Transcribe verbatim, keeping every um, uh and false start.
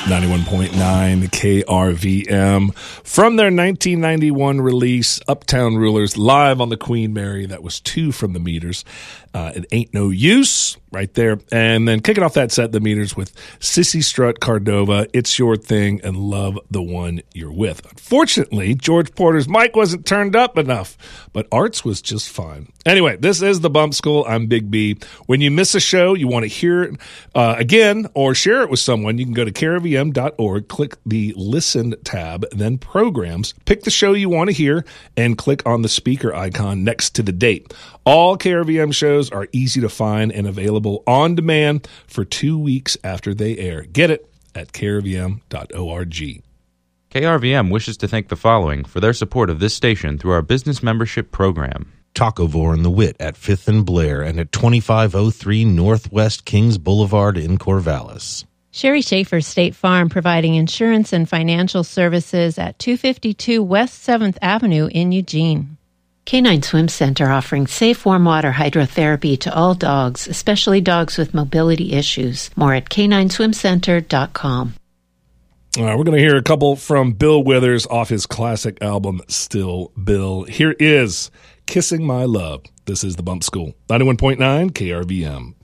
ninety-one point nine K R V M. From their nineteen ninety-one release, Uptown Rulers, live on the Queen Mary. That was two from the Meters. Uh, it Ain't No Use, right there. And then kicking off that set, the Meters with Sissy Strut, Cordova, It's Your Thing, and Love the One You're With. Unfortunately, George Porter's mic wasn't turned up enough, but Art's was just fine. Anyway, this is The Bump School. I'm Big B. When you miss a show, you want to hear it uh, again or share it with someone, you can go to K R V M dot org, click the Listen tab, then Programs, pick the show you want to hear, and click on the speaker icon next to the date. All K R V M shows are easy to find and available on demand for two weeks after they air. Get it at K R V M dot org. K R V M wishes to thank the following for their support of this station through our business membership program. Tacovore and the Wit at fifth and Blair and at twenty-five oh three Northwest Kings Boulevard in Corvallis. Sherry Schaefer State Farm, providing insurance and financial services at two fifty-two West seventh Avenue in Eugene. Canine Swim Center, offering safe warm water hydrotherapy to all dogs, especially dogs with mobility issues. More at canine swim center dot com. All right, we're going to hear a couple from Bill Withers off his classic album, Still Bill. Here is Kissing My Love. This is The Bump School, ninety-one point nine K R V M.